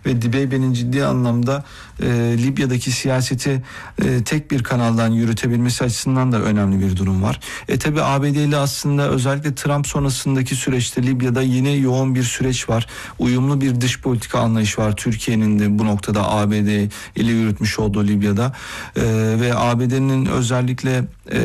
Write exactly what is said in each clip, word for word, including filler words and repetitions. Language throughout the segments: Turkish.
ve Dibeybe'nin ciddi anlamda e, Libya'daki siyaseti e, tek bir kanaldan yürütebilmesi açısından da önemli bir durum var. E tabi A B D ile aslında özellikle Trump sonrasındaki süreçte Libya'da yine yoğun bir süreç var. Uyumlu bir dış politika anlayışı var. Türkiye'nin de bu noktada A B D ile yürütmüş olduğu Libya'da e, ve A B D'nin özellikle e,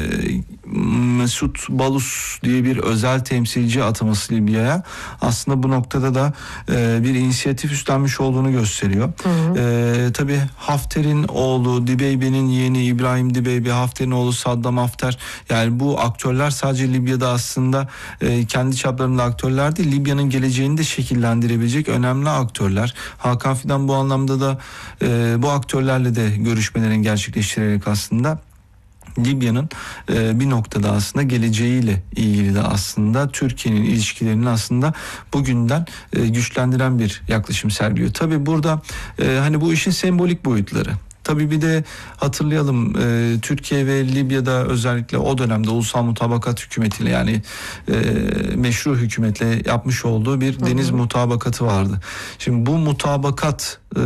Mesut Balus diye bir özel temsilci ataması Libya'ya aslında bu noktada da e, bir inisiyatif üstlenmiş olduğunu gösteriyor. Hı hı. E, tabii Hafter'in oğlu Dibeybe'nin yeğeni İbrahim Dibeybe, Hafter'in oğlu Saddam Hafter, yani bu aktörler sadece Libya'da aslında e, kendi çaplarında aktörler değil, Libya'nın geleceğini de şekillendirebilecek önemli aktörler. Hakan Fidan bu anlamda da e, bu aktörlerle de görüşmelerin gerçekleştirerek aslında Libya'nın e, bir noktada aslında geleceğiyle ilgili de aslında Türkiye'nin ilişkilerini aslında bugünden e, güçlendiren bir yaklaşım sergiliyor. Tabii burada e, hani bu işin sembolik boyutları. Tabii bir de hatırlayalım e, Türkiye ve Libya'da özellikle o dönemde ulusal mutabakat hükümetiyle, yani e, meşru hükümetle yapmış olduğu bir deniz hı hı. mutabakatı vardı. Şimdi bu mutabakat e,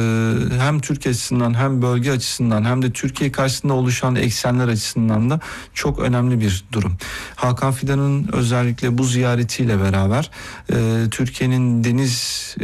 hem Türkiye açısından hem bölge açısından hem de Türkiye karşısında oluşan eksenler açısından da çok önemli bir durum. Hakan Fidan'ın özellikle bu ziyaretiyle beraber e, Türkiye'nin deniz e,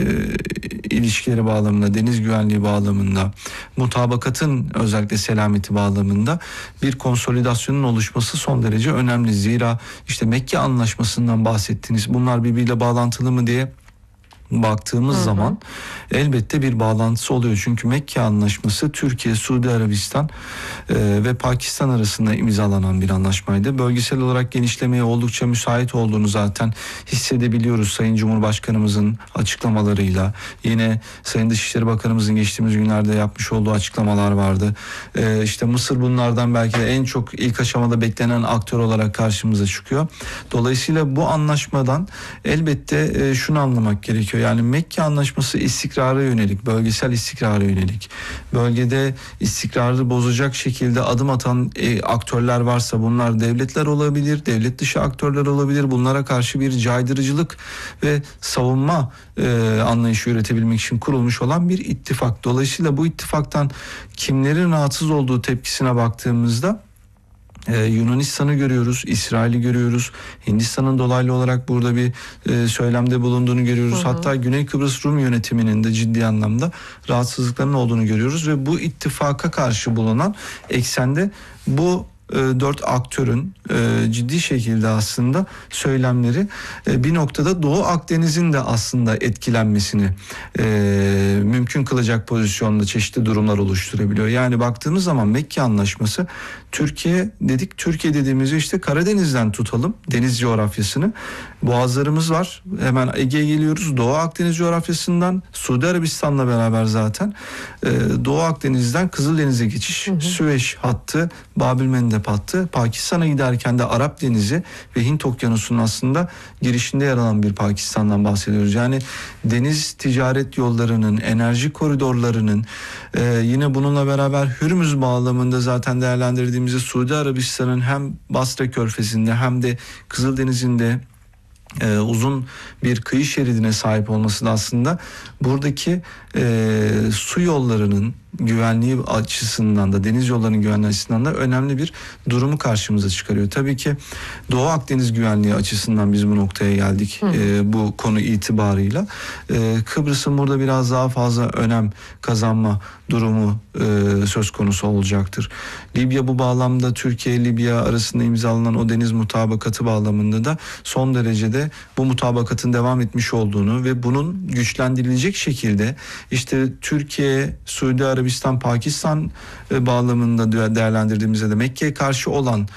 ilişkileri bağlamında, deniz güvenliği bağlamında, mutabakatın özellikle selameti bağlamında bir konsolidasyonun oluşması son derece önemli. Zira işte Mekke Anlaşması'ndan bahsettiniz. Bunlar birbiriyle bağlantılı mı diye baktığımız hı hı. zaman elbette bir bağlantısı oluyor. Çünkü Mekke Anlaşması Türkiye, Suudi Arabistan e, ve Pakistan arasında imzalanan bir anlaşmaydı. Bölgesel olarak genişlemeye oldukça müsait olduğunu zaten hissedebiliyoruz Sayın Cumhurbaşkanımızın açıklamalarıyla. Yine Sayın Dışişleri Bakanımızın geçtiğimiz günlerde yapmış olduğu açıklamalar vardı. E, işte Mısır bunlardan belki de en çok ilk aşamada beklenen aktör olarak karşımıza çıkıyor. Dolayısıyla bu anlaşmadan elbette e, şunu anlamak gerekiyor. Yani Mekke Anlaşması istikrara yönelik, bölgesel istikrara yönelik, bölgede istikrarı bozacak şekilde adım atan e, aktörler varsa bunlar devletler olabilir, devlet dışı aktörler olabilir. Bunlara karşı bir caydırıcılık ve savunma e, anlayışı üretebilmek için kurulmuş olan bir ittifak. Dolayısıyla bu ittifaktan kimlerin rahatsız olduğu tepkisine baktığımızda Ee, Yunanistan'ı görüyoruz, İsrail'i görüyoruz, Hindistan'ın dolaylı olarak burada bir e, söylemde bulunduğunu görüyoruz. Hı hı. Hatta Güney Kıbrıs Rum yönetiminin de ciddi anlamda rahatsızlıklarının olduğunu görüyoruz ve bu ittifaka karşı bulunan eksende bu e, dört aktörün e, ciddi şekilde aslında söylemleri e, bir noktada Doğu Akdeniz'in de aslında etkilenmesini e, mümkün kılacak pozisyonda çeşitli durumlar oluşturabiliyor. Yani baktığımız zaman Mekke Anlaşması Türkiye dedik, Türkiye dediğimizde işte Karadeniz'den tutalım deniz coğrafyasını. Boğazlarımız var. Hemen Ege'ye geliyoruz. Doğu Akdeniz coğrafyasından Suudi Arabistan'la beraber zaten e, Doğu Akdeniz'den Kızıldeniz'e geçiş, hı hı. Süveyş hattı, Bab-el-Mandeb hattı, Pakistan'a giderken de Arap Denizi ve Hint Okyanusu'nun aslında girişinde yer alan bir Pakistan'dan bahsediyoruz. Yani deniz ticaret yollarının, enerji koridorlarının, e, yine bununla beraber Hürmüz bağlamında zaten değerlendirdiğimizde Suudi Arabistan'ın hem Basra Körfezi'nde hem de Kızıldeniz'in de Ee, uzun bir kıyı şeridine sahip olması da aslında buradaki e, su yollarının güvenliği açısından da, deniz yollarının güvenliği açısından da önemli bir durumu karşımıza çıkarıyor. Tabii ki Doğu Akdeniz güvenliği açısından biz bu noktaya geldik e, bu konu itibarıyla. E, Kıbrıs'ın burada biraz daha fazla önem kazanma durumu e, söz konusu olacaktır. Libya bu bağlamda Türkiye-Libya arasında imzalanan o deniz mutabakatı bağlamında da son derecede bu mutabakatın devam etmiş olduğunu ve bunun güçlendirilecek şekilde işte Türkiye, Suudi Arabistan, Pakistan e, bağlamında değerlendirdiğimizde de Mekke'ye karşı olan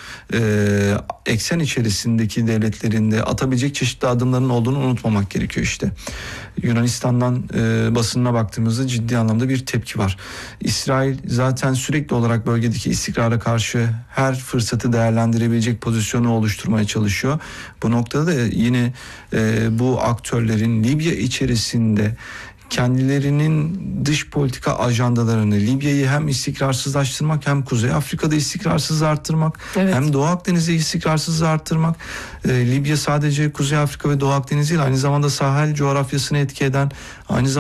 e, eksen içerisindeki devletlerin de atabilecek çeşitli adımların olduğunu unutmamak gerekiyor işte. Yunanistan'dan e, basınına baktığımızda ciddi anlamda bir tepki var. İsrail zaten sürekli olarak bölgedeki istikrara karşı her fırsatı değerlendirebilecek pozisyonu oluşturmaya çalışıyor. Bu noktada da yine e, bu aktörlerin Libya içerisinde kendilerinin dış politika ajandalarını, Libya'yı hem istikrarsızlaştırmak hem Kuzey Afrika'da istikrarsızlığı arttırmak, evet. hem Doğu Akdeniz'de istikrarsızlığı arttırmak. E, Libya sadece Kuzey Afrika ve Doğu Akdeniz değil, aynı zamanda Sahel coğrafyasını etki eden, aynı zamanda